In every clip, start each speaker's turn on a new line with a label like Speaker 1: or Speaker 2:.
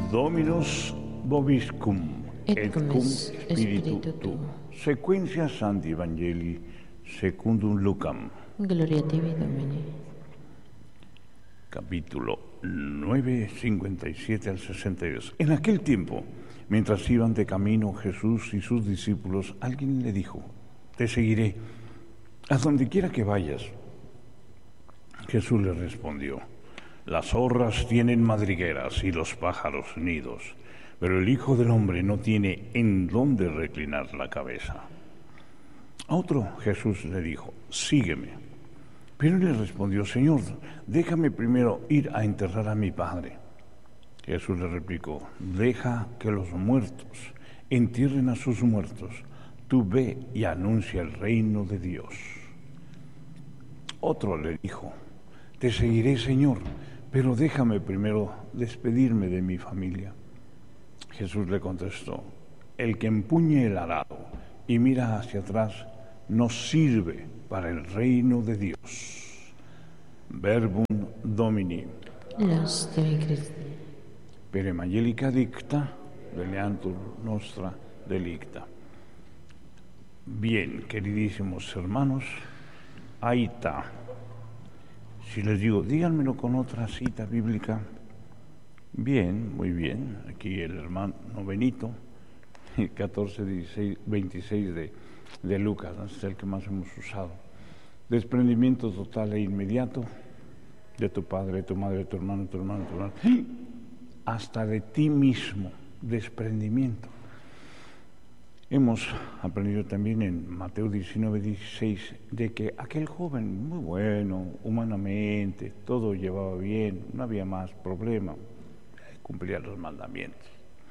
Speaker 1: Dominus vobiscum,
Speaker 2: et cum
Speaker 1: spiritu tu. Sequentia Sancti Evangelii secundum Lucam.
Speaker 2: Gloria a tibi, Domine.
Speaker 1: Capítulo 9, 57 al 62. En aquel tiempo, mientras iban de camino Jesús y sus discípulos, alguien le dijo: te seguiré a donde quiera que vayas. Jesús le respondió: las zorras tienen madrigueras y los pájaros nidos, pero el Hijo del Hombre no tiene en dónde reclinar la cabeza. A otro Jesús le dijo: sígueme. Pero él le respondió: Señor, déjame primero ir a enterrar a mi padre. Jesús le replicó: deja que los muertos entierren a sus muertos. Tú ve y anuncia el reino de Dios. Otro le dijo: te seguiré, Señor, pero déjame primero despedirme de mi familia. Jesús le contestó: el que empuñe el arado y mira hacia atrás no sirve para el reino de Dios. Verbum Domini.
Speaker 2: Los Dei Christi.
Speaker 1: Per Evangelica dicta, veleantur nostra delicta. Bien, queridísimos hermanos, ahí está. Si les digo, díganmelo con otra cita bíblica. Bien, muy bien. Aquí el hermano Benito, 14, 16, 26 de Lucas, ¿no? Es el que más hemos usado. Desprendimiento total e inmediato de tu padre, de tu madre, de tu hermano, de tu hermano, de tu hermano, hasta de ti mismo, desprendimiento. Hemos aprendido también en Mateo 19, 16 de que aquel joven, muy bueno, humanamente, todo llevaba bien, no había más problema, cumplía los mandamientos.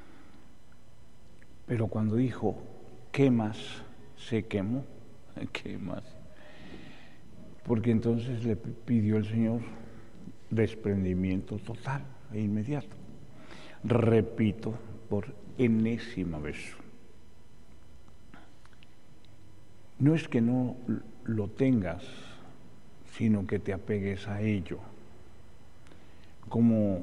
Speaker 1: Pero cuando dijo, ¿qué más? Se quemó. ¿Qué más? Porque entonces le pidió el Señor desprendimiento total e inmediato. Repito por enésima vez. No es que no lo tengas, sino que te apegues a ello. Como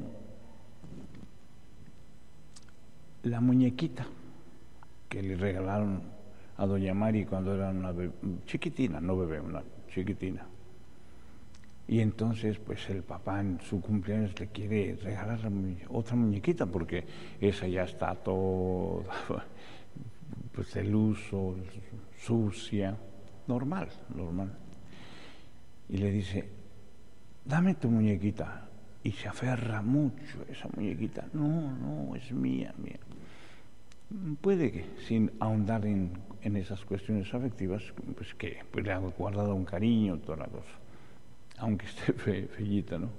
Speaker 1: la muñequita que le regalaron a doña Mari cuando era una chiquitina, no bebé, una chiquitina. Y entonces, pues el papá en su cumpleaños le quiere regalar otra muñequita porque esa ya está toda, pues del uso, sucia, normal. Y le dice: dame tu muñequita. Y se aferra mucho esa muñequita. No, es mía. Puede que, sin ahondar en esas cuestiones afectivas, pues que pues le ha guardado un cariño, toda la cosa, aunque esté fellita, ¿no?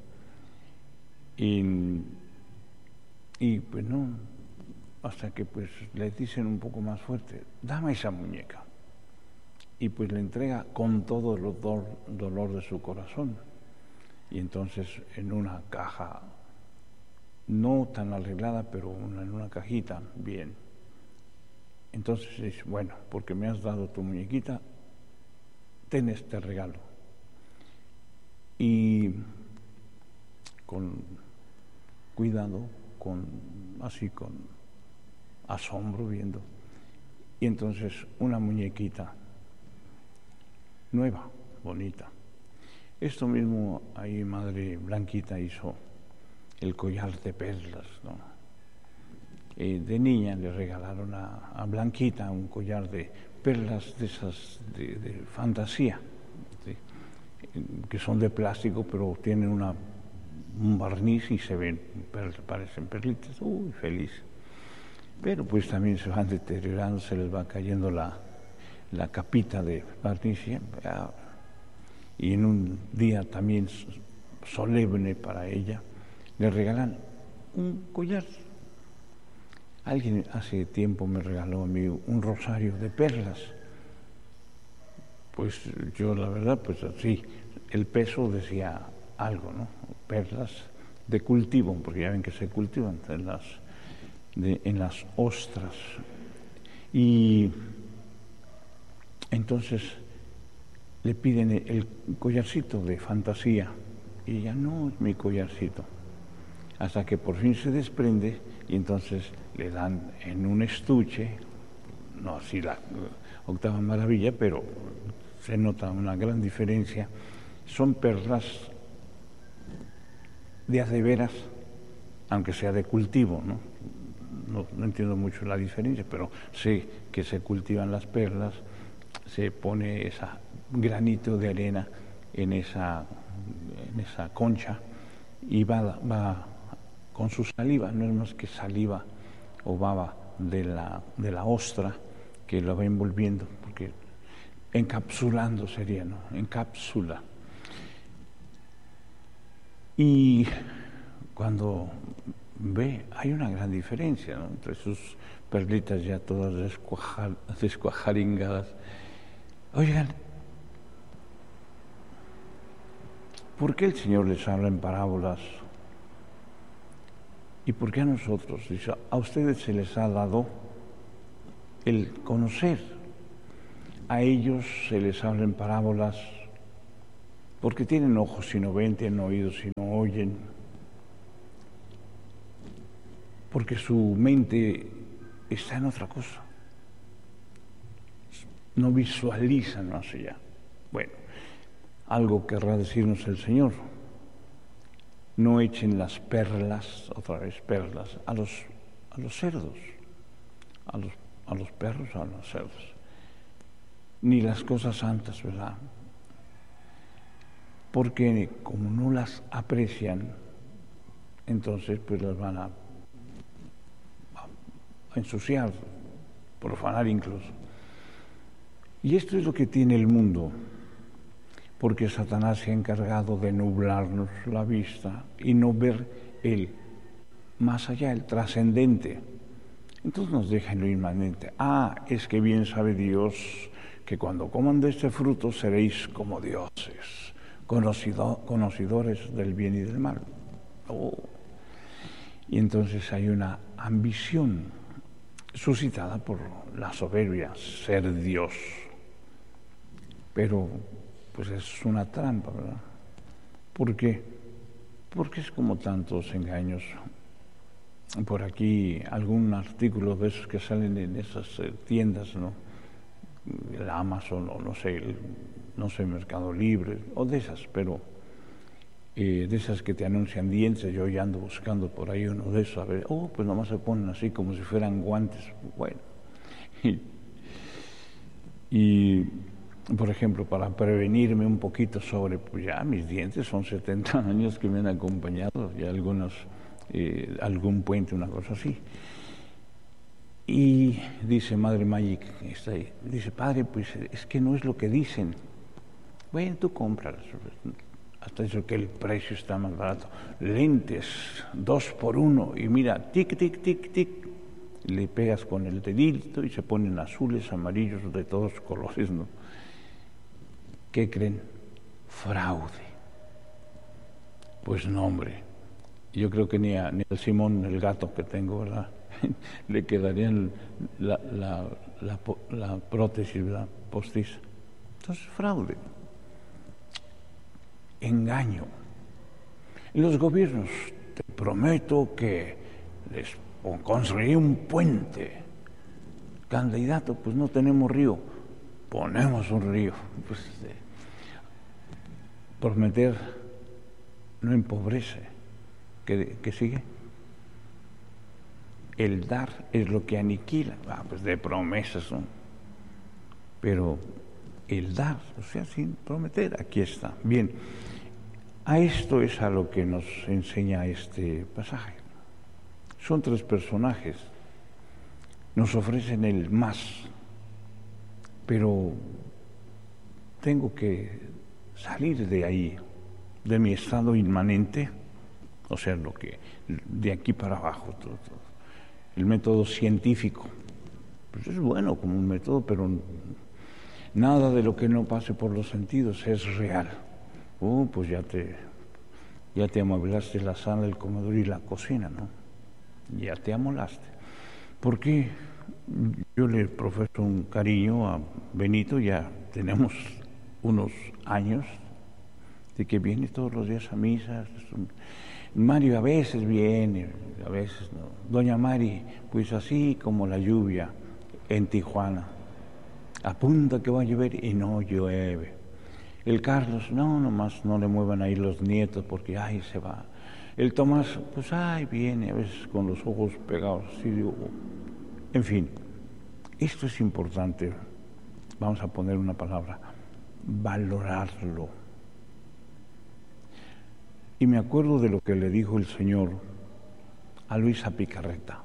Speaker 1: Y pues no, hasta que pues le dicen un poco más fuerte: dame esa muñeca. Y pues le entrega con todo el dolor de su corazón. Y entonces en una caja, no tan arreglada, pero en una cajita, bien. Entonces dice: bueno, porque me has dado tu muñequita, ten este regalo. Y con cuidado, con asombro viendo. Y entonces una muñequita nueva, bonita. Esto mismo ahí Madre Blanquita hizo el collar de perlas, ¿no? De niña le regalaron a Blanquita un collar de perlas de esas de fantasía, ¿sí? Que son de plástico, pero tienen un barniz y se ven, parecen perlitas. Uy, feliz. Pero pues también se van deteriorando, se les va cayendo la capita de barniz. Y en un día también solemne para ella, le regalan un collar. Alguien hace tiempo me regaló a mí un rosario de perlas. Pues yo la verdad, pues así, el peso decía algo, ¿no? Perlas de cultivo, porque ya ven que se cultivan en las ostras. Y entonces le piden el collarcito de fantasía y ella: no, es mi collarcito. Hasta que por fin se desprende y entonces le dan en un estuche, no así la octava maravilla, pero se nota una gran diferencia. Son perlas de veras, aunque sea de cultivo, ¿no? No entiendo mucho la diferencia, pero sé que se cultivan las perlas, se pone ese granito de arena en esa concha y va con su saliva, no es más que saliva o baba de la ostra que lo va envolviendo, porque encapsulando sería, ¿no? Encapsula. Y cuando ve, hay una gran diferencia, ¿no? Entre sus perlitas ya todas descuajaringadas. Oigan, ¿por qué el Señor les habla en parábolas? ¿Y por qué a nosotros? Dice, a ustedes se les ha dado el conocer. A ellos se les habla en parábolas porque tienen ojos y no ven, tienen oídos y no oyen, porque su mente está en otra cosa. No visualizan más allá. Bueno, algo querrá decirnos el Señor. No echen las perlas, otra vez perlas, a los cerdos, a los perros, a los cerdos, ni las cosas santas, ¿verdad? Porque como no las aprecian, entonces pues las van a ensuciar, profanar incluso. Y esto es lo que tiene el mundo, porque Satanás se ha encargado de nublarnos la vista y no ver el más allá, el trascendente. Entonces nos deja en lo inmanente. Es que bien sabe Dios que cuando coman de este fruto seréis como dioses, conocedores del bien y del mal. Y entonces hay una ambición suscitada por la soberbia, ser Dios. Pero pues es una trampa, ¿verdad? ¿Por qué? Porque es como tantos engaños. Por aquí algún artículo de esos que salen en esas tiendas, ¿no? El Amazon o no sé, Mercado Libre, o de esas, pero de esas que te anuncian dientes. Yo ya ando buscando por ahí uno de esos, a ver, pues nomás se ponen así como si fueran guantes. Bueno, y por ejemplo, para prevenirme un poquito sobre, pues ya mis dientes son 70 años que me han acompañado, y algunos, algún puente, una cosa así. Y dice Madre Magic, está ahí, dice, padre, pues es que no es lo que dicen. Bueno, tú cómpralas. Hasta eso que el precio está más barato. Lentes, 2 por 1, y mira, tic, tic, tic, tic. Le pegas con el dedito y se ponen azules, amarillos, de todos colores, ¿no? ¿Qué creen? Fraude. Pues no, hombre. Yo creo que ni al Simón, el gato que tengo, ¿verdad? Le quedarían la prótesis, ¿verdad? Postiza. Entonces, fraude. Engaño. En los gobiernos, te prometo que les construiré un puente. Candidato, pues no tenemos río. Ponemos un río. Pues, prometer no empobrece. ¿Qué sigue? El dar es lo que aniquila. Pues de promesas, ¿no? Pero el dar, o sea, sin prometer, aquí está. Bien, a esto es a lo que nos enseña este pasaje. Son 3 personajes. Nos ofrecen el más, pero tengo que salir de ahí, de mi estado inmanente, o sea, lo que de aquí para abajo, todo. El método científico, pues es bueno como un método, pero nada de lo que no pase por los sentidos es real. Pues ya te amueblaste la sala, el comedor y la cocina, ¿no? Ya te amolaste. Porque yo le profeso un cariño a Benito, ya tenemos unos años de que viene todos los días a misa, Mario a veces viene, a veces no. Doña Mari, pues así como la lluvia en Tijuana. Apunta que va a llover y no llueve. El Carlos, no, nomás no le muevan ahí los nietos porque, ay, se va. El Tomás, pues, ay, viene a veces con los ojos pegados. Así digo. En fin, esto es importante. Vamos a poner una palabra, valorarlo. Y me acuerdo de lo que le dijo el Señor a Luisa Picarreta.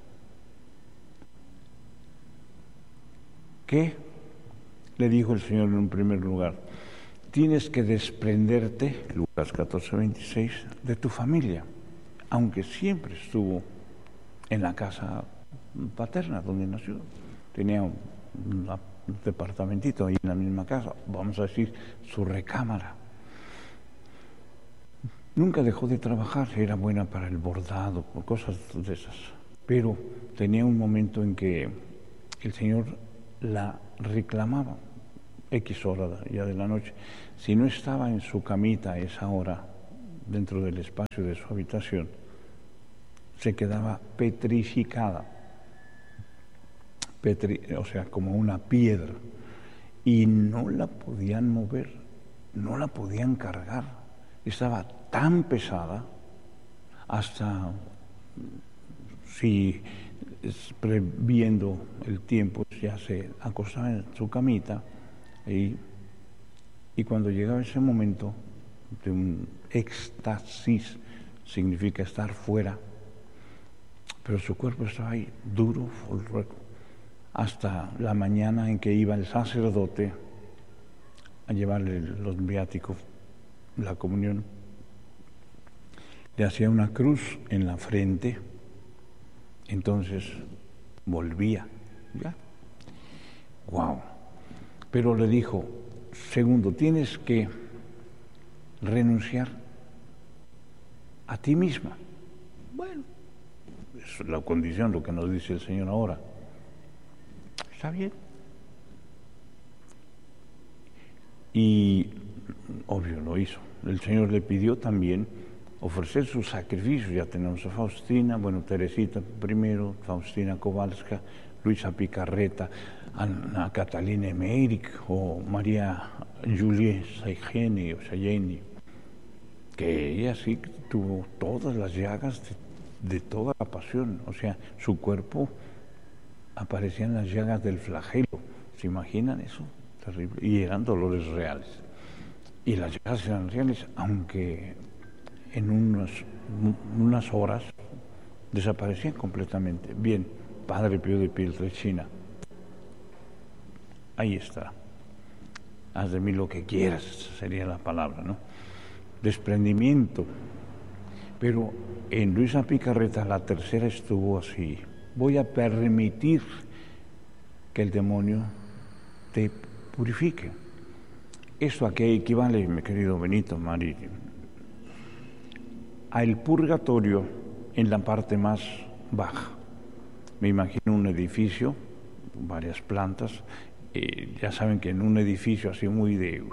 Speaker 1: ¿Qué le dijo el Señor en un primer lugar? Tienes que desprenderte, Lucas 14:26, de tu familia, aunque siempre estuvo en la casa paterna donde nació. Tenía un departamentito ahí en la misma casa, vamos a decir, su recámara. Nunca dejó de trabajar, era buena para el bordado, por cosas de esas. Pero tenía un momento en que el Señor la reclamaba, X hora ya de la noche. Si no estaba en su camita a esa hora, dentro del espacio de su habitación, se quedaba petrificada, o sea, como una piedra, y no la podían mover, no la podían cargar. Estaba tan pesada, hasta si previendo el tiempo ya se acostaba en su camita y cuando llegaba ese momento de un éxtasis, significa estar fuera, pero su cuerpo estaba ahí duro, hasta la mañana en que iba el sacerdote a llevarle los viáticos, la comunión. Le hacía una cruz en la frente, entonces volvía. ¿Ya? ¡Wow! Pero le dijo, segundo, tienes que renunciar a ti misma. Bueno, es la condición, lo que nos dice el Señor ahora. Está bien. Y obvio lo hizo. El Señor le pidió también ofrecer sus sacrificios. Ya tenemos a Faustina, bueno, Teresita primero, Faustina Kowalska, Luisa Picarreta, Ana Catalina Emmerich o María Julie Sayeni, que ella sí tuvo todas las llagas de toda la pasión. O sea, su cuerpo aparecían las llagas del flagelo. ¿Se imaginan eso? Terrible. Y eran dolores reales. Y las llagas eran reales, aunque en unas horas desaparecían completamente. Bien, Padre Pío de Pietrelcina, ahí está. Haz de mí lo que quieras, sería la palabra, ¿no? Desprendimiento. Pero en Luisa Picarreta la tercera estuvo así. Voy a permitir que el demonio te purifique. ¿Esto a qué equivale, mi querido Benito, Mari? Al purgatorio en la parte más baja. Me imagino un edificio, varias plantas. Ya saben que en un edificio así muy de...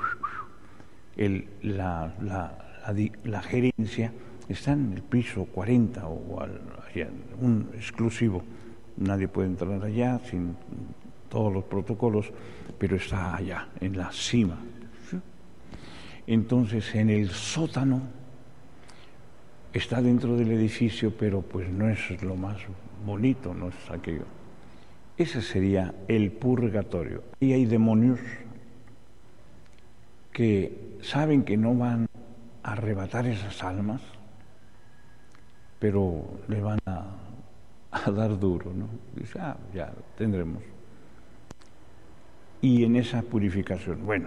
Speaker 1: la gerencia está en el piso 40 o allá, un exclusivo. Nadie puede entrar allá sin todos los protocolos, pero está allá, en la cima. ¿Sí? Entonces, en el sótano, está dentro del edificio, pero pues no es lo más bonito, no es aquello. Ese sería el purgatorio. Y hay demonios que saben que no van a arrebatar esas almas, pero le van a dar duro, ¿no? Dice, ya tendremos. Y en esa purificación, bueno,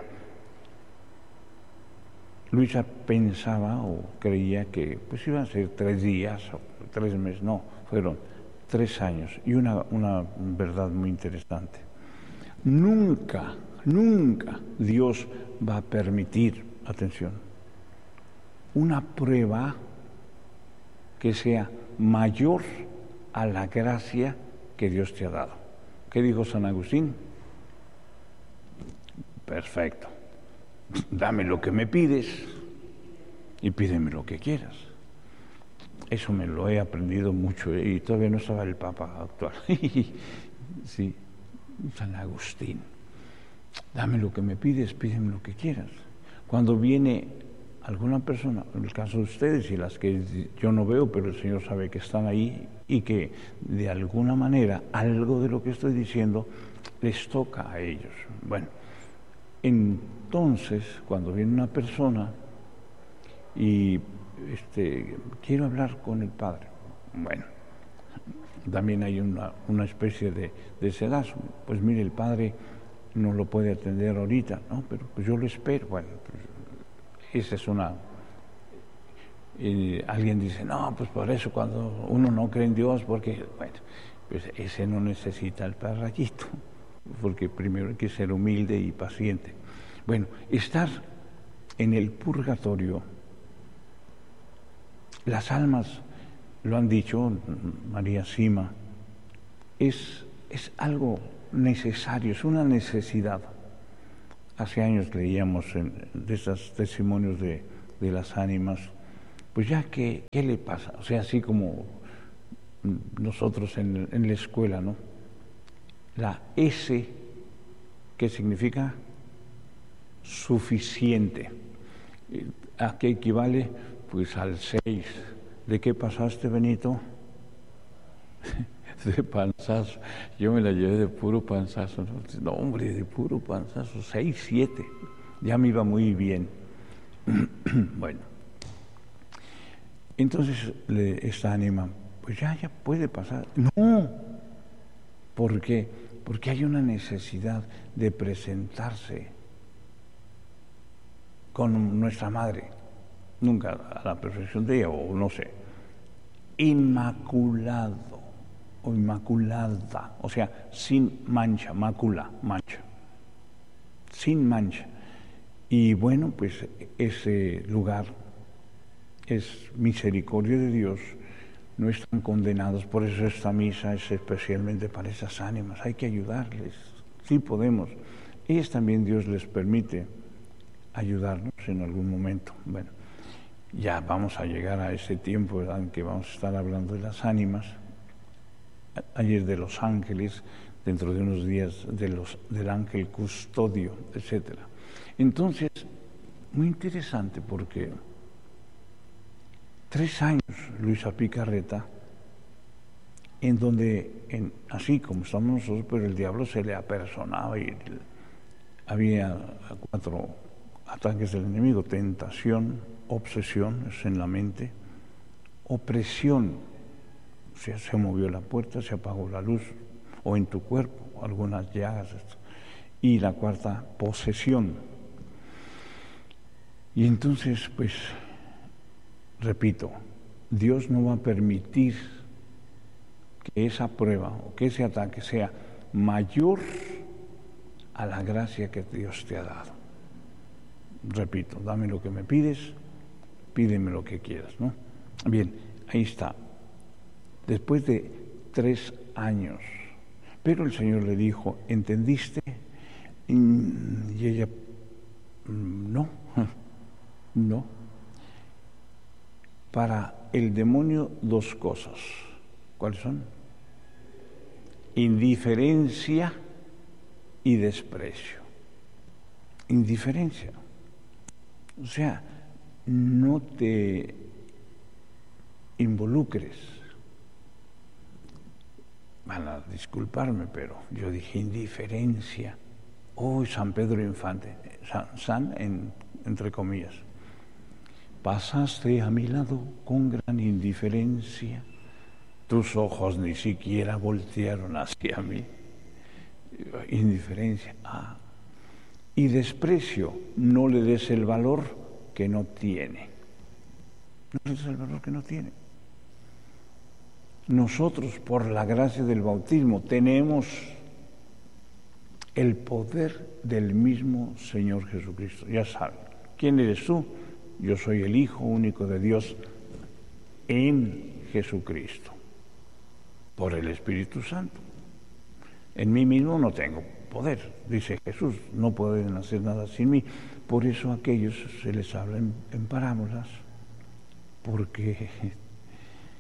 Speaker 1: Luisa pensaba o creía que pues iban a ser 3 días o 3 meses, no, fueron 3 años. Y una verdad muy interesante. Nunca Dios va a permitir, atención, una prueba que sea mayor a la gracia que Dios te ha dado. ¿Qué dijo San Agustín? Perfecto. Dame lo que me pides y pídeme lo que quieras. eso me lo he aprendido mucho, y todavía no estaba el Papa actual. Sí, San Agustín. Dame lo que me pides, pídeme lo que quieras. Cuando viene alguna persona, en el caso de ustedes y las que yo no veo, pero el Señor sabe que están ahí y que de alguna manera algo de lo que estoy diciendo les toca a ellos. Bueno, entonces cuando viene una persona y quiero hablar con el Padre, bueno, también hay una especie de sedazo. Pues mire, el Padre no lo puede atender ahorita, ¿no? Pero pues yo lo espero. Bueno, pues, esa es una... alguien dice, no, pues por eso cuando uno no cree en Dios, porque, bueno, pues ese no necesita el parrayito, porque primero hay que ser humilde y paciente. Bueno, estar en el purgatorio, las almas, lo han dicho María Sima, es algo necesario, es una necesidad. Hace años leíamos de estos testimonios de las ánimas, pues ya ¿qué le pasa? O sea, así como nosotros en la escuela, ¿no? La S, ¿qué significa? Suficiente. ¿A qué equivale? Pues al 6. ¿De qué pasaste, Benito? De panzazo. Yo me la llevé de puro panzazo. No, hombre, de puro panzazo. 6, 7. Ya me iba muy bien. Bueno. Entonces, esta ánima, pues ya puede pasar. No. ¿Por qué? Porque hay una necesidad de presentarse con nuestra madre. Nunca a la perfección de ella, o no sé. Inmaculado o inmaculada, o sea, sin mancha, mancha, sin mancha. Y bueno, pues ese lugar es misericordia de Dios, no están condenados, por eso esta misa es especialmente para esas ánimas, hay que ayudarles, sí podemos. Ellas también Dios les permite ayudarnos en algún momento. Bueno, ya vamos a llegar a ese tiempo, ¿verdad?, en que vamos a estar hablando de las ánimas. Ayer de los ángeles, dentro de unos días del ángel custodio, etc. Entonces, muy interesante porque 3 años Luisa Picarreta, en donde, así como estamos nosotros, pero el diablo se le apersonaba y había 4 ataques del enemigo: tentación, obsesión, es en la mente, opresión, o sea, se movió la puerta, se apagó la luz, o en tu cuerpo, algunas llagas, y la 4ª, posesión. Y entonces, pues, repito, Dios no va a permitir que esa prueba o que ese ataque sea mayor a la gracia que Dios te ha dado. Repito, dame lo que me pides, pídeme lo que quieras, ¿no? Bien, ahí está. Después de 3 años, pero el Señor le dijo, ¿entendiste? Y ella, no. Para el demonio 2 cosas. ¿Cuáles son? Indiferencia y desprecio. Indiferencia. O sea, no te involucres. Van a disculparme, pero yo dije indiferencia. Oh, San Pedro Infante, San entre comillas. Pasaste a mi lado con gran indiferencia. Tus ojos ni siquiera voltearon hacia mí. Indiferencia. Y desprecio, no le des el valor que no tiene. No le des el valor que no tiene. Nosotros, por la gracia del bautismo, tenemos el poder del mismo Señor Jesucristo. Ya saben, ¿quién eres tú? Yo soy el Hijo único de Dios en Jesucristo, por el Espíritu Santo. En mí mismo no tengo poder, dice Jesús, no pueden hacer nada sin mí. Por eso a aquellos se les habla en parábolas, porque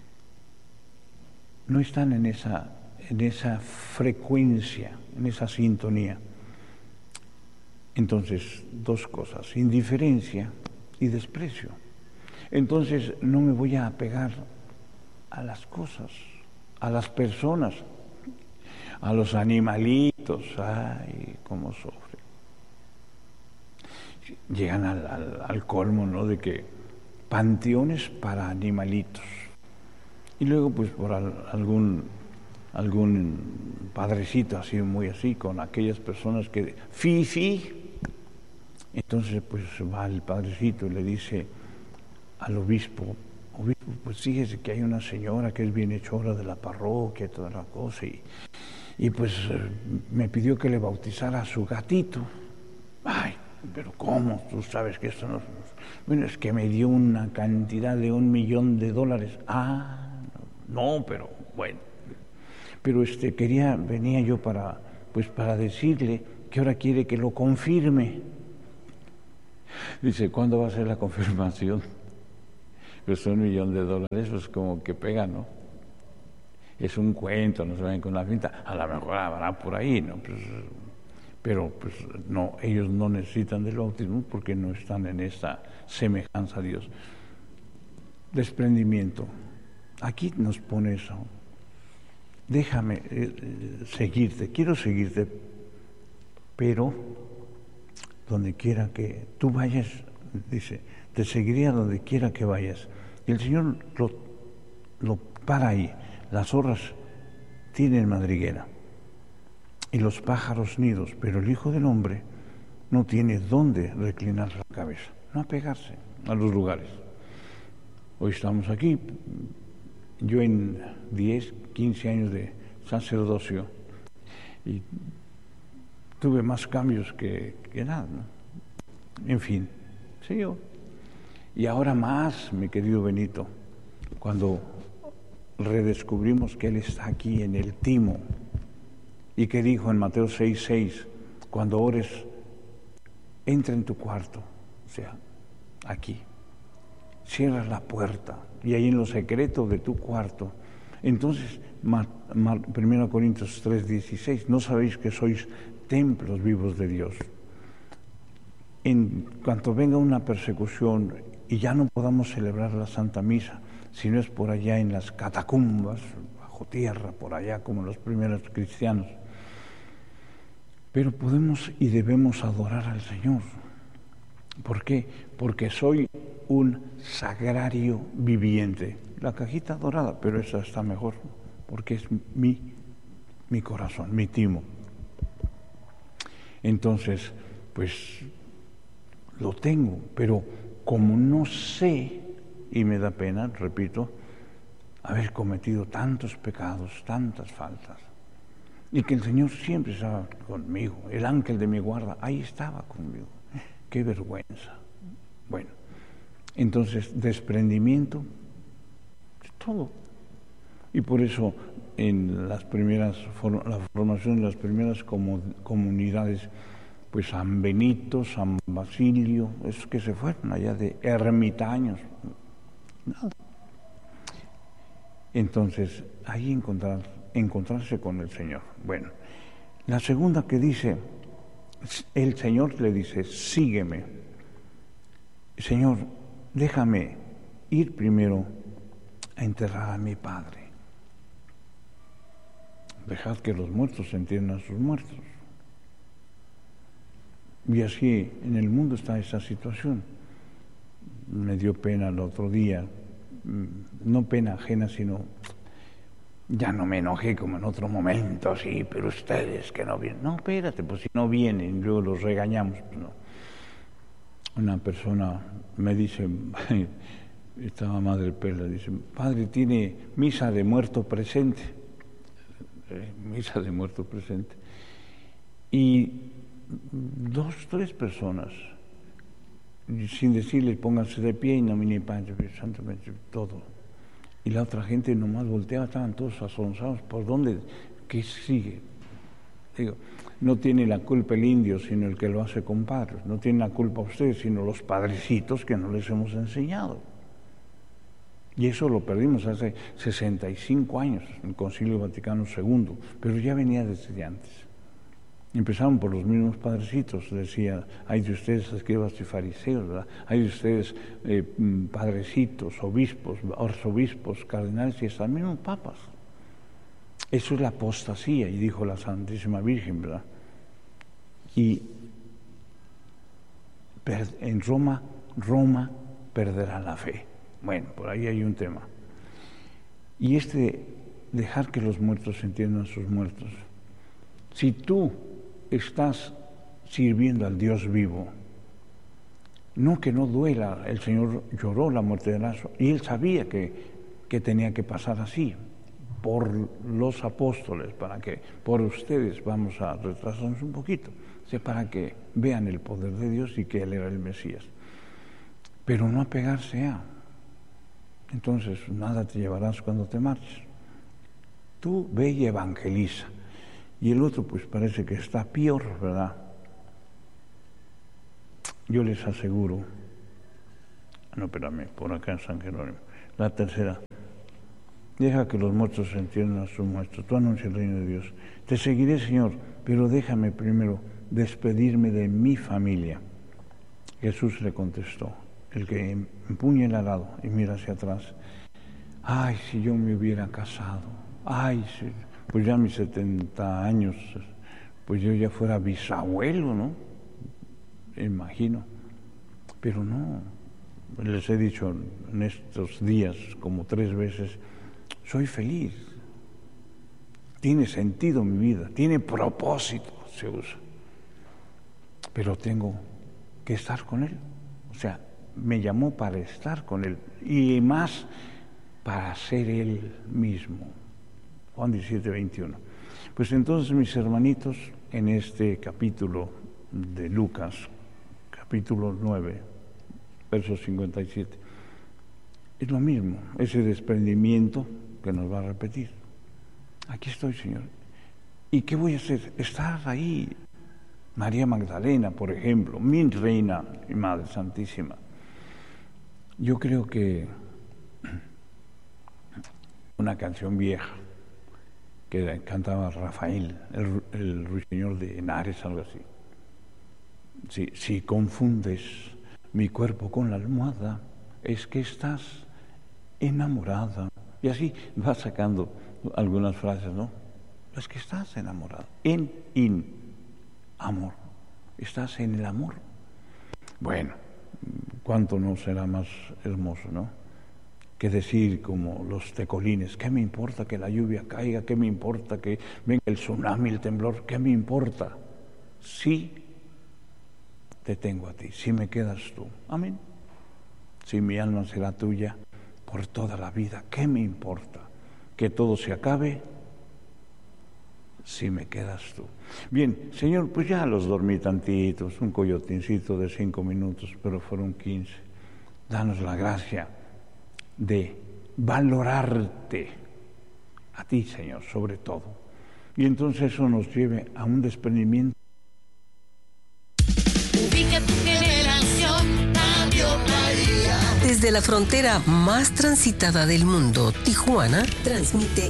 Speaker 1: no están en esa frecuencia, en esa sintonía. Entonces, dos cosas, indiferencia y desprecio. Entonces, no me voy a apegar a las cosas, a las personas, a los animalitos. Ay, cómo sufren. Llegan al colmo, ¿no?, de que panteones para animalitos. Y luego, pues, por algún padrecito así, muy así, con aquellas personas que fifi. Entonces, pues, va el padrecito y le dice al obispo, pues fíjese que hay una señora que es bienhechora de la parroquia y toda la cosa, y pues me pidió que le bautizara a su gatito. Ay, pero ¿cómo? Tú sabes que esto no... Bueno, es que me dio una cantidad de $1,000,000. No, pero bueno. Pero venía yo para decirle que ahora quiere que lo confirme. Dice, ¿cuándo va a ser la confirmación? Pues $1,000,000, pues como que pega, ¿no? Es un cuento, no se vayan con la finta. A lo mejor habrá por ahí, ¿no? Pero pues no, ellos no necesitan del bautismo porque no están en esta semejanza a Dios. Desprendimiento. Aquí nos pone eso. Déjame seguirte, quiero seguirte, pero donde quiera que tú vayas, dice, te seguiré a donde quiera que vayas. Y el Señor lo para ahí. Las zorras tienen madriguera y los pájaros nidos, pero el Hijo del Hombre no tiene dónde reclinar la cabeza, no apegarse a los lugares. Hoy estamos aquí, yo en 10, 15 años de sacerdocio, y tuve más cambios que nada, ¿no? En fin, sí, yo. Y ahora más, mi querido Benito, cuando redescubrimos que Él está aquí en el timo, y que dijo en Mateo 6:6, cuando ores, entra en tu cuarto, o sea, aquí, cierras la puerta, y ahí en lo secreto de tu cuarto. Entonces, 1 Corintios 3:16, no sabéis que sois templos vivos de Dios. En cuanto venga una persecución y ya no podamos celebrar la Santa Misa, si no es por allá en las catacumbas, bajo tierra, por allá como los primeros cristianos, pero podemos y debemos adorar al Señor. ¿Por qué? Porque soy un sagrario viviente. La cajita dorada, pero esa está mejor, porque es mi corazón, mi timo. Entonces, pues lo tengo, pero como no sé, y me da pena, repito, haber cometido tantos pecados, tantas faltas, y que el Señor siempre estaba conmigo, el ángel de mi guarda, ahí estaba conmigo. ¡Qué vergüenza! Bueno, entonces, desprendimiento, todo. Y por eso, en la formación de las primeras comunidades, pues San Benito, San Basilio, esos que se fueron allá de ermitaños, nada. Entonces, ahí encontrarse con el Señor. Bueno, la segunda que dice, el Señor le dice, sígueme. Señor, déjame ir primero a enterrar a mi padre. Dejad que los muertos entierren a sus muertos. Y así en el mundo está esa situación. Me dio pena el otro día, no pena ajena, sino ya no me enojé como en otro momento, sí, pero ustedes que no vienen. No, espérate, pues si no vienen, luego los regañamos. Pues no. Una persona me dice, estaba Madre Perla, dice, padre, ¿tiene misa de muerto presente? Misa de muerto presente. Y 2, 3 personas, sin decirles pónganse de pie y nomine Padre, Santo, todo. Y la otra gente nomás volteaba, estaban todos asonzados. ¿Por dónde? ¿Qué sigue? Digo, no tiene la culpa el indio, sino el que lo hace con padres. No tiene la culpa ustedes, sino los padrecitos que no les hemos enseñado. Y eso lo perdimos hace 65 años, en el Concilio Vaticano II, pero ya venía desde antes. Empezaron por los mismos padrecitos, decía, hay de ustedes escribas y fariseos, ¿verdad? Hay de ustedes padrecitos, obispos, arzobispos, cardenales y hasta mismos papas. Eso es la apostasía, y dijo la Santísima Virgen, ¿verdad? Y en Roma perderá la fe. Bueno, por ahí hay un tema. Y dejar que los muertos entiendan a sus muertos. Si tú estás sirviendo al Dios vivo, no que no duela, el Señor lloró la muerte de Lázaro, y Él sabía que tenía que pasar así, por los apóstoles, por ustedes vamos a retrasarnos un poquito, para que vean el poder de Dios y que Él era el Mesías. Pero no apegarse a. Entonces, nada te llevarás cuando te marches. Tú ve y evangeliza. Y el otro, pues parece que está peor, ¿verdad? Yo les aseguro, no, espérame, por acá en San Jerónimo, la tercera, deja que los muertos entiendan a sus muertos, tú anuncia el reino de Dios. Te seguiré, Señor, pero déjame primero despedirme de mi familia. Jesús le contestó, el que empuña el arado y mira hacia atrás, ay, si yo me hubiera casado, ay, si, pues ya a mis 70 años, pues yo ya fuera bisabuelo, ¿no? Imagino, pero no, les he dicho en estos días como 3 veces, soy feliz, tiene sentido mi vida, tiene propósito, se usa, pero tengo que estar con Él, o sea, me llamó para estar con Él y más para ser Él mismo. Juan 17, 21. Pues entonces, mis hermanitos, en este capítulo de Lucas, capítulo 9, verso 57, es lo mismo, ese desprendimiento que nos va a repetir. Aquí estoy, Señor. ¿Y qué voy a hacer? Estar ahí. María Magdalena, por ejemplo, mi reina y Madre Santísima. Yo creo que una canción vieja que cantaba Rafael, el ruiseñor de Henares, algo así. Si confundes mi cuerpo con la almohada, es que estás enamorada. Y así va sacando algunas frases, ¿no? Es que estás enamorada. Amor. Estás en el amor. Bueno, ¿cuánto no será más hermoso, no? Que decir como los tecolines, ¿qué me importa que la lluvia caiga? ¿Qué me importa que venga el tsunami, el temblor? ¿Qué me importa? Si te tengo a ti, si me quedas tú. Amén. Si mi alma será tuya por toda la vida, ¿qué me importa? Que todo se acabe si me quedas tú. Bien, Señor, pues ya los dormí tantitos, un coyotincito de 5 minutos, pero fueron 15. Danos la gracia de valorarte a ti, Señor, sobre todo. Y entonces eso nos lleve a un desprendimiento.
Speaker 3: Ubica tu generación, Radio Bahía.
Speaker 4: Desde la frontera más transitada del mundo, Tijuana, transmite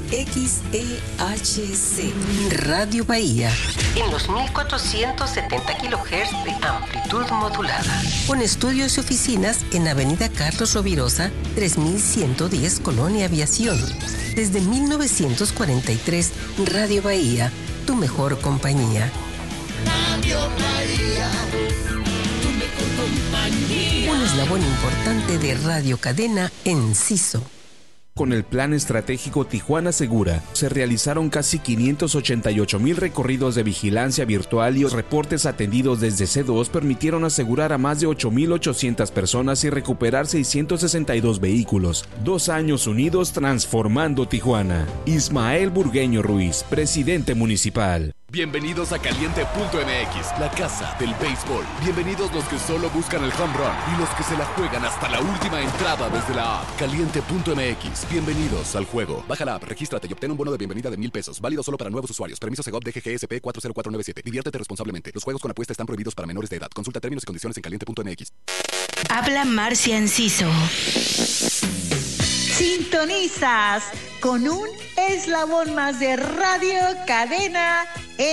Speaker 4: XEHC, Radio Bahía, en los 1470 kHz de amplitud modulada. Con estudios y oficinas en Avenida Carlos Rovirosa, 3110, Colonia Aviación. Desde 1943, Radio Bahía, tu mejor compañía.
Speaker 3: Radio Bahía, tu mejor compañía.
Speaker 4: Un eslabón importante de Radio Cadena Enciso.
Speaker 5: Con el Plan Estratégico Tijuana Segura, se realizaron casi 588,000 recorridos de vigilancia virtual y los reportes atendidos desde C2 permitieron asegurar a más de 8,800 personas y recuperar 662 vehículos. 2 años unidos transformando Tijuana. Ismael Burgueño Ruiz, presidente municipal.
Speaker 6: Bienvenidos a Caliente.mx, la casa del béisbol. Bienvenidos los que solo buscan el home run y los que se la juegan hasta la última entrada desde la app. Caliente.mx, bienvenidos al juego. Baja la app, regístrate y obtén un bono de bienvenida de $1,000. Válido solo para nuevos usuarios. Permiso Segov DGGSP 40497. Diviértete responsablemente. Los juegos con apuesta están prohibidos para menores de edad. Consulta términos y condiciones en Caliente.mx.
Speaker 7: Habla Marcia Enciso. Sintonizas con un eslabón más de Radio Cadena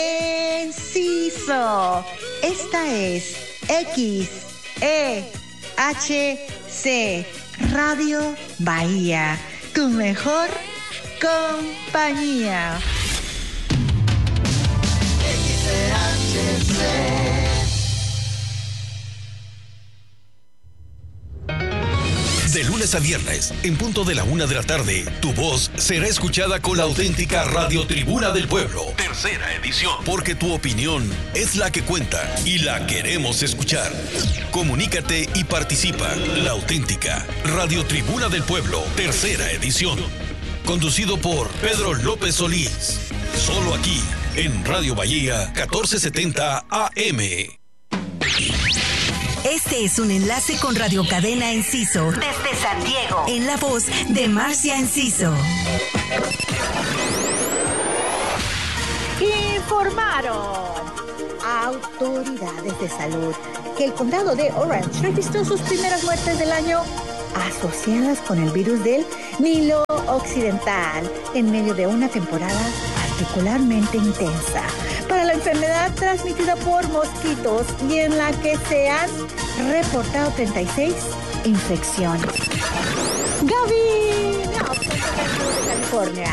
Speaker 7: Enciso. Esta es XEHC Radio Bahía, tu mejor compañía.
Speaker 8: De lunes a viernes, en punto de la 1 de la tarde, tu voz será escuchada con la auténtica Radio Tribuna del Pueblo, tercera edición. Porque tu opinión es la que cuenta y la queremos escuchar. Comunícate y participa. La auténtica Radio Tribuna del Pueblo, tercera edición. Conducido por Pedro López Solís. Solo aquí, en Radio Bahía 1470 AM.
Speaker 9: Este es un enlace con Radio Cadena Enciso. Desde San Diego. En la voz de Marcia Enciso.
Speaker 7: Informaron autoridades de salud que el condado de Orange registró sus primeras muertes del año asociadas con el virus del Nilo Occidental en medio de una temporada particularmente intensa para la enfermedad transmitida por mosquitos y en la que se han reportado 36 infecciones. Gavin Newsom, de California,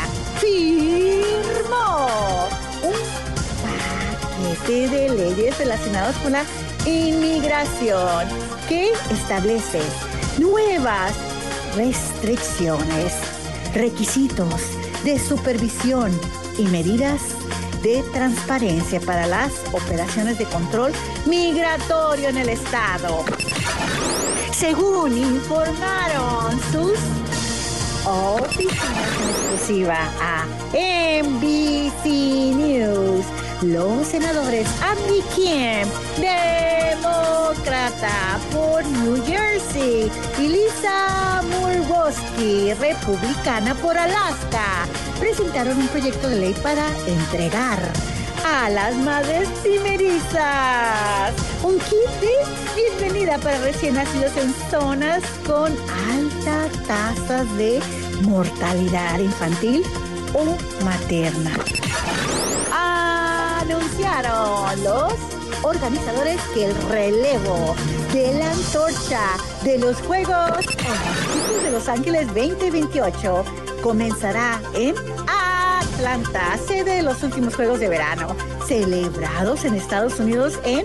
Speaker 7: firmó un paquete de leyes relacionadas con la inmigración que establece nuevas restricciones, requisitos de supervisión y medidas de transparencia para las operaciones de control migratorio en el estado. Según informaron sus oficinas en exclusiva a NBC News, los senadores Andy Kim, demócrata por New Jersey, y Lisa Murkowski, republicana por Alaska, presentaron un proyecto de ley para entregar a las madres primerizas un kit de bienvenida para recién nacidos en zonas con altas tasas de mortalidad infantil o materna. Anunciaron los organizadores que el relevo de la antorcha de los Juegos Olímpicos de Los Ángeles 2028 comenzará en Atlanta, sede de los últimos Juegos de Verano, celebrados en Estados Unidos en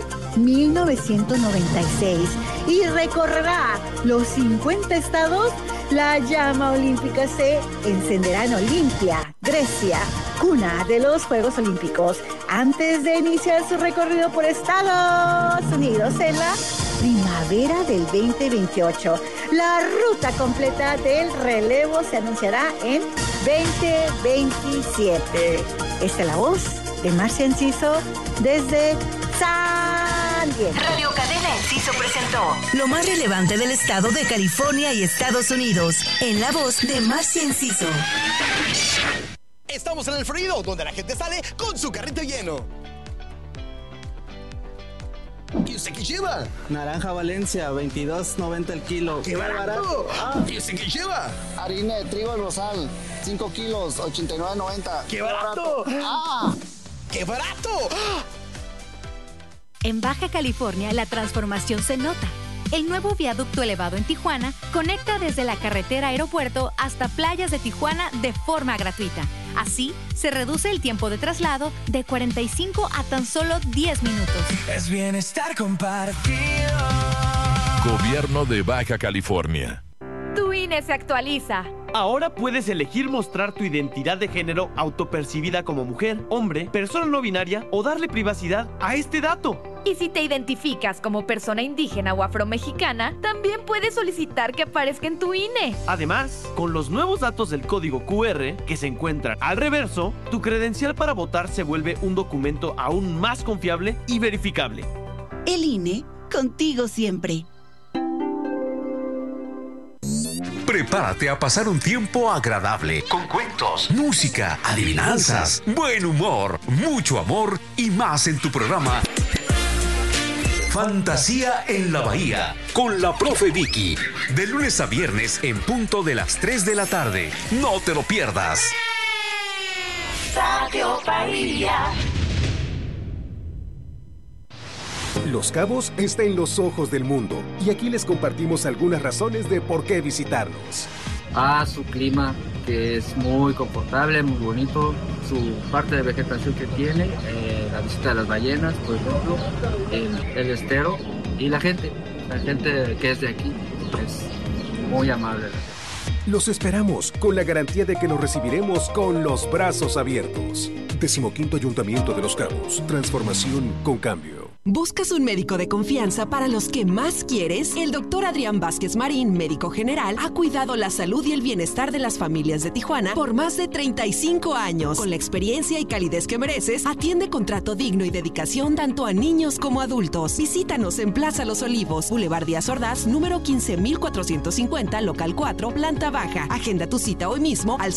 Speaker 7: 1996, y recorrerá los 50 estados. La llama olímpica se encenderá en Olimpia, Grecia, cuna de los Juegos Olímpicos, antes de iniciar su recorrido por Estados Unidos en la primavera del 2028. La ruta completa del relevo se anunciará en 2027. Esta es la voz de Marcia Enciso desde San Diego.
Speaker 9: Radio Cadena Enciso presentó lo más relevante del estado de California y Estados Unidos, en la voz de Marcia Enciso.
Speaker 10: Estamos en el Florido, donde la gente sale con su carrito lleno. ¿Y usted qué lleva?
Speaker 11: Naranja Valencia, $22.90 el kilo.
Speaker 10: ¡Qué barato! ¿Y usted qué lleva?
Speaker 12: Harina de trigo Rosal, 5 kilos, $89.90.
Speaker 10: ¡Qué barato! ¡Ah! ¡Qué barato!
Speaker 13: En Baja California, la transformación se nota. El nuevo viaducto elevado en Tijuana conecta desde la carretera aeropuerto hasta playas de Tijuana de forma gratuita. Así, se reduce el tiempo de traslado de 45 a tan solo 10 minutos.
Speaker 14: Es bienestar compartido.
Speaker 6: Gobierno de Baja California.
Speaker 13: Tu INE se actualiza.
Speaker 15: Ahora puedes elegir mostrar tu identidad de género autopercibida como mujer, hombre, persona no binaria o darle privacidad a este dato.
Speaker 13: Y si te identificas como persona indígena o afromexicana, también puedes solicitar que aparezca en tu INE.
Speaker 15: Además, con los nuevos datos del código QR que se encuentran al reverso, tu credencial para votar se vuelve un documento aún más confiable y verificable.
Speaker 16: El INE, contigo siempre.
Speaker 8: Prepárate a pasar un tiempo agradable con cuentos, música, adivinanzas, buen humor, mucho amor y más en tu programa Fantasía en la Bahía, con la profe Vicky. De lunes a viernes en punto de las 3 de la tarde. No te lo pierdas.
Speaker 3: Radio Bahía.
Speaker 17: Los Cabos está en los ojos del mundo y aquí les compartimos algunas razones de por qué visitarnos.
Speaker 18: Su clima, que es muy confortable, muy bonito, su parte de vegetación que tiene, la visita de las ballenas, por ejemplo, el estero y la gente que es de aquí es muy amable.
Speaker 17: Los esperamos con la garantía de que los recibiremos con los brazos abiertos. 15º Ayuntamiento de Los Cabos. Transformación con cambio.
Speaker 19: ¿Buscas un médico de confianza para los que más quieres? El doctor Adrián Vázquez Marín, médico general, ha cuidado la salud y el bienestar de las familias de Tijuana por más de 35 años. Con la experiencia y calidez que mereces, atiende con trato digno y dedicación tanto a niños como adultos. Visítanos en Plaza Los Olivos, Boulevard Díaz Ordaz, número 15450, local 4, planta baja. Agenda tu cita hoy mismo al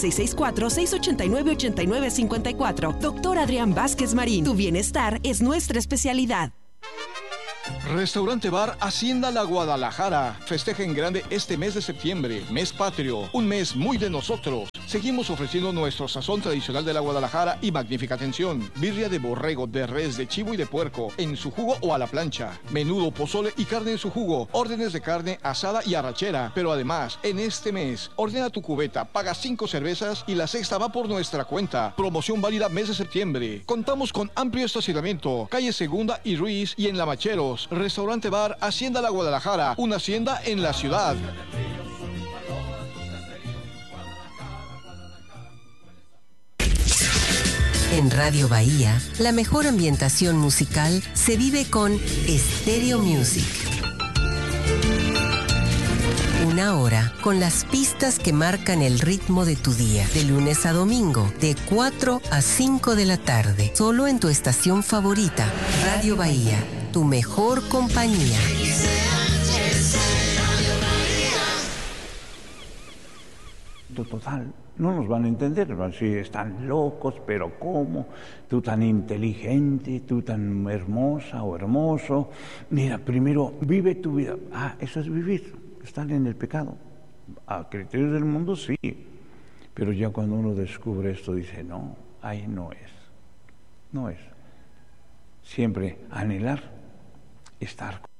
Speaker 19: 664-689-8954. Doctor Adrián Vázquez Marín, tu bienestar es nuestra especialidad.
Speaker 20: Restaurante Bar Hacienda La Guadalajara. Festeja en grande este mes de septiembre, mes patrio, un mes muy de nosotros. Seguimos ofreciendo nuestro sazón tradicional de la Guadalajara y magnífica atención. Birria de borrego, de res, de chivo y de puerco, en su jugo o a la plancha. Menudo, pozole y carne en su jugo. Órdenes de carne asada y arrachera. Pero además, en este mes, ordena tu cubeta, paga 5 cervezas y la sexta va por nuestra cuenta. Promoción válida mes de septiembre. Contamos con amplio estacionamiento. Calle Segunda y Ruiz y en Lamacheros. Restaurante Bar Hacienda La Guadalajara. Una hacienda en la ciudad.
Speaker 4: En Radio Bahía, la mejor ambientación musical se vive con Stereo Music. Una hora con las pistas que marcan el ritmo de tu día, de lunes a domingo, de 4 a 5 de la tarde, solo en tu estación favorita, Radio Bahía, tu mejor compañía.
Speaker 1: Total, no nos van a entender, van a decir, están locos, pero ¿cómo? Tú tan inteligente, tú tan hermosa o hermoso. Mira, primero vive tu vida. Eso es vivir, estar en el pecado. A criterios del mundo sí, pero ya cuando uno descubre esto dice, no, ahí no es. No es. Siempre anhelar estar